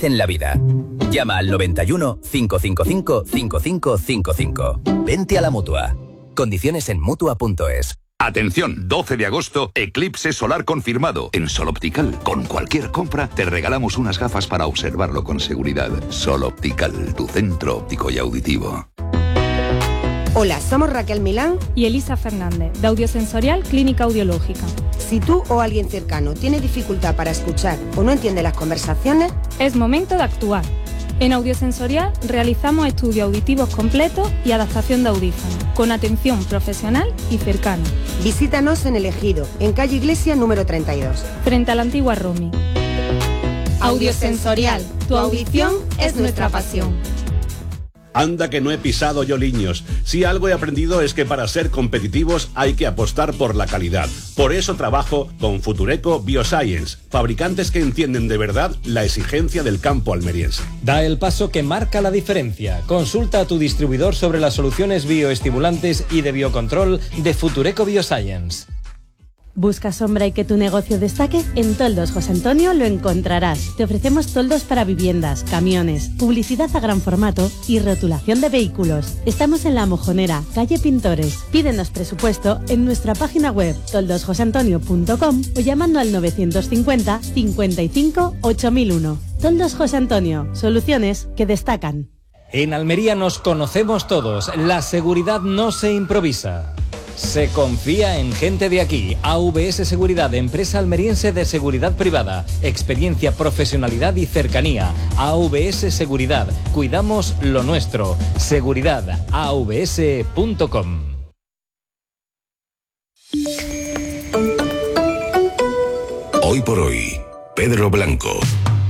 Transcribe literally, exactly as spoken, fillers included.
feliz en la vida. Llama al noventa y uno, cinco cinco cinco, cinco cinco cinco cinco. Vente a la Mutua. Condiciones en Mutua punto es. Atención, doce de agosto, eclipse solar confirmado. En Sol Optical, con cualquier compra, te regalamos unas gafas para observarlo con seguridad. Sol Optical, tu centro óptico y auditivo. Hola, somos Raquel Milán y Elisa Fernández, de Audiosensorial Clínica Audiológica. Si tú o alguien cercano tiene dificultad para escuchar o no entiende las conversaciones, es momento de actuar. En Audiosensorial realizamos estudios auditivos completos y adaptación de audífonos, con atención profesional y cercana. Visítanos en El Ejido, en calle Iglesia número treinta y dos. Frente a la antigua Romy. Audiosensorial, tu audición es nuestra pasión. Anda que no he pisado yo liños. Si algo he aprendido es que para ser competitivos hay que apostar por la calidad. Por eso trabajo con Futureco Bioscience, fabricantes que entienden de verdad la exigencia del campo almeriense. Da el paso que marca la diferencia. Consulta a tu distribuidor sobre las soluciones bioestimulantes y de biocontrol de Futureco Bioscience. ¿Buscas sombra y que tu negocio destaque? En Toldos José Antonio lo encontrarás. Te ofrecemos toldos para viviendas, camiones, publicidad a gran formato y rotulación de vehículos. Estamos en La Mojonera, calle Pintores. Pídenos presupuesto en nuestra página web toldos josé antonio punto com o llamando al novecientos cincuenta, cincuenta y cinco, ocho mil uno. Toldos José Antonio, soluciones que destacan. En Almería nos conocemos todos. La seguridad no se improvisa. Se confía en gente de aquí. A V S Seguridad, empresa almeriense de seguridad privada. Experiencia, profesionalidad y cercanía. A V S Seguridad. Cuidamos lo nuestro. Seguridad a v s punto com. Hoy por hoy, Pedro Blanco.